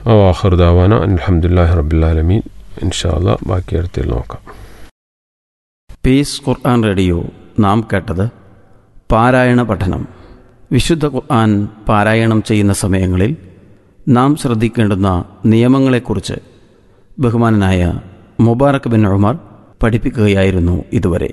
ആഖിറു ദഅവാന അൽഹംദുലില്ലാഹി റബ്ബിൽ ആലമീൻ. ഇൻഷാ അല്ലാഹ് ബാക്കി അടുത്തിൽ നോക്കാം. പീസ് ഖുർആൻ റേഡിയോ നാം കേട്ടത് പാരായണ പഠനം. വിശുദ്ധ ഖുർആൻ പാരായണം ചെയ്യുന്ന സമയങ്ങളിൽ നാം ശ്രദ്ധിക്കേണ്ടുന്ന നിയമങ്ങളെക്കുറിച്ച് ബഹുമാനനായ മുബാറക് ബിൻ ഉമർ പഠിപ്പിക്കുകയായിരുന്നു ഇതുവരെ.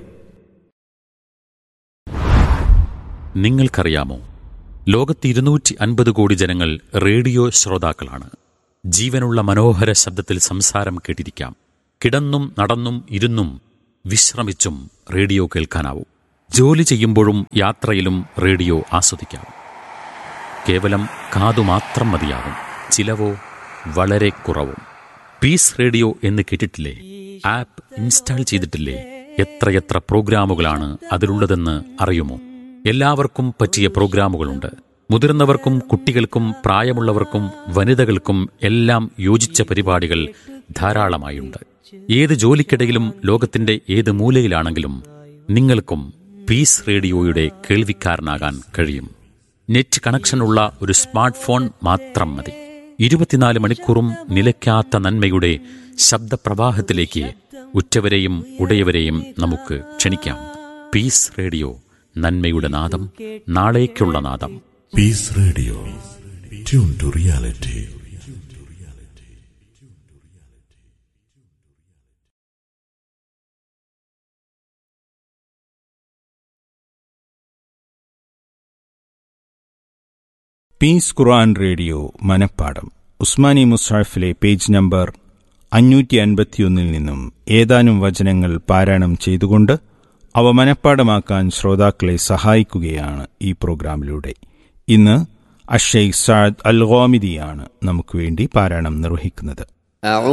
നിങ്ങൾക്കറിയാമോ, ലോകത്ത് 250 കോടി ജനങ്ങൾ റേഡിയോ ശ്രോതാക്കളാണ്. ജീവനുള്ള മനോഹര ശബ്ദത്തിൽ സംസാരം കേട്ടിരിക്കാം. കിടന്നും നടന്നും ഇരുന്നും വിശ്രമിച്ചും റേഡിയോ കേൾക്കാനാവും. ജോലി ചെയ്യുമ്പോഴും യാത്രയിലും റേഡിയോ ആസ്വദിക്കാം. കേവലം കാതുമാത്രം മതിയാകും. ചിലവോ വളരെ കുറവും. പീസ് റേഡിയോ എന്ന് കേട്ടിട്ടില്ലേ? ആപ്പ് ഇൻസ്റ്റാൾ ചെയ്തിട്ടില്ലേ? എത്രയെത്ര പ്രോഗ്രാമുകളാണ് അതിലുള്ളതെന്ന് അറിയുമോ? എല്ലാവർക്കും പറ്റിയ പ്രോഗ്രാമുകളുണ്ട്. മുതിർന്നവർക്കും കുട്ടികൾക്കും പ്രായമുള്ളവർക്കും വനിതകൾക്കും എല്ലാം യോജിച്ച പരിപാടികൾ ധാരാളമായുണ്ട്. ഏത് ജോലിക്കിടയിലും ലോകത്തിന്റെ ഏത് മൂലയിലാണെങ്കിലും നിങ്ങൾക്കും പീസ് റേഡിയോയുടെ കേൾവിക്കാരനാകാൻ കഴിയും. നെറ്റ് കണക്ഷനുള്ള ഒരു സ്മാർട്ട് ഫോൺ മാത്രം മതി. 24 മണിക്കൂറും നിലയ്ക്കാത്ത നന്മയുടെ ശബ്ദപ്രവാഹത്തിലേക്ക് ഉറ്റവരെയും ഉടയവരെയും നമുക്ക് ക്ഷണിക്കാം. പീസ് റേഡിയോ, നന്മയുടെ നാദം, നാളേക്കുള്ള നാദം. Piece radio, tune to reality. Piece Quran radio മനപ്പാഠം. Usmani മുസ്ഹഫിലെ page number 551 നിന്നും ഏതാനും വചനങ്ങൾ പാരായണം ചെയ്തുകൊണ്ട് അവ മനപ്പാഠമാക്കാൻ ശ്രോതാക്കളെ സഹായിക്കുകയാണ് ഈ പ്രോഗ്രാമിലൂടെ. ഇന്ന് അഷൈഖ് സഅദ് അൽ ഗാമിദിയാണ് നമുക്ക് വേണ്ടി പാരായണം നിർവഹിക്കുന്നത്.